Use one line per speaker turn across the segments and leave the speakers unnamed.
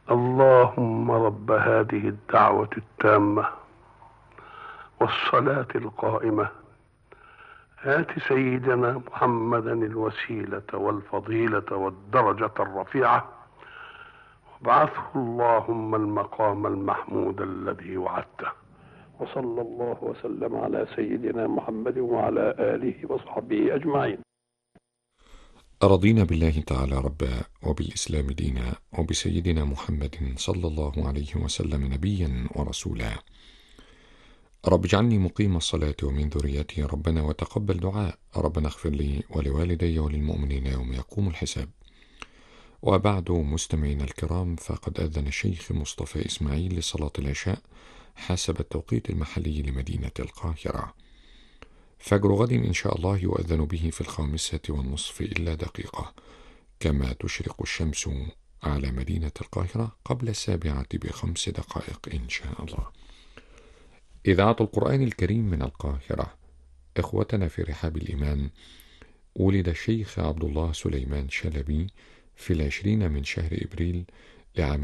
اللهم رب هذه الدعوة التامة والصلاة القائمة آت سيدنا محمدا الوسيلة والفضيلة والدرجة الرفيعة وابعثه اللهم المقام المحمود الذي وعدته. وصلى الله وسلم على سيدنا محمد وعلى آله وصحبه أجمعين.
رضينا بالله تعالى ربا، وبالإسلام دينا، وبسيدنا محمد صلى الله عليه وسلم نبيا ورسولا. رب اجعلني مقيم الصلاة ومن ذريتي ربنا وتقبل دعاء. ربنا اغفر لي ولوالدي وللمؤمنين يوم يقوم الحساب. وبعد، مستمعينا الكرام، فقد أذن الشيخ مصطفى إسماعيل لصلاة العشاء حسب التوقيت المحلي لمدينة القاهرة. فجر غد إن شاء الله يؤذن به في 5:30 إلا دقيقة، كما تشرق الشمس على مدينة القاهرة قبل 7 ب5 دقائق إن شاء الله. إذاعة القرآن الكريم من القاهرة. إخوتنا في رحاب الإيمان، ولد الشيخ عبد الله سليمان شلبي في 20 من شهر إبريل لعام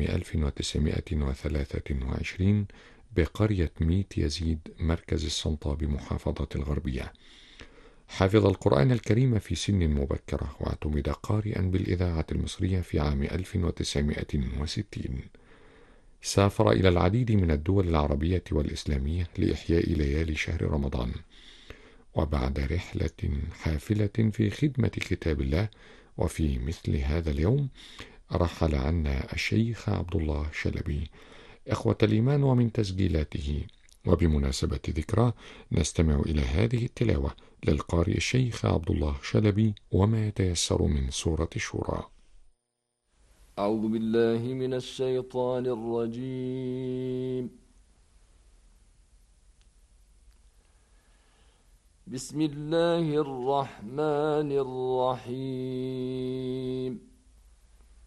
1923 بقرية ميت يزيد مركز السلطة بمحافظة الغربية. حفظ القرآن الكريم في سن مبكرة، واعتمد قارئا بالإذاعة المصرية في عام 1960. سافر إلى العديد من الدول العربية والإسلامية لإحياء ليالي شهر رمضان، وبعد رحلة حافلة في خدمة كتاب الله وفي مثل هذا اليوم رحل عنا الشيخ عبد الله شلبي إخوة الإيمان. ومن تسجيلاته وبمناسبة ذكراه نستمع إلى هذه التلاوة للقارئ الشيخ عبد الله شلبي وما يتيسر من سورة الشورى.
أعوذ بالله من الشيطان الرجيم. بسم الله الرحمن الرحيم.